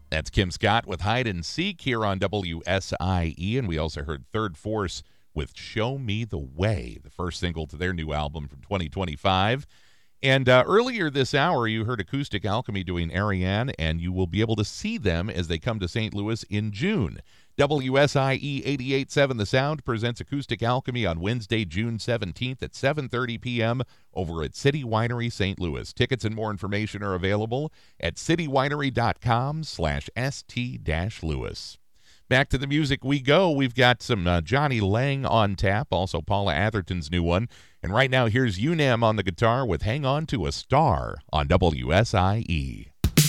That's Kim Scott with Hide and Seek here on WSIE. And we also heard Third Force with Show Me the Way, the first single to their new album from 2025. And earlier this hour, you heard Acoustic Alchemy doing Ariane, and you will be able to see them as they come to St. Louis in June. WSIE 88.7 The Sound presents Acoustic Alchemy on Wednesday, June 17th at 7:30 p.m. over at City Winery St. Louis. Tickets and more information are available at citywinery.com/st-louis. Back to the music we go. We've got some Johnny Lang on tap, also Paula Atherton's new one. And right now, here's UNAM on the guitar with Hang On to a Star on WSIE.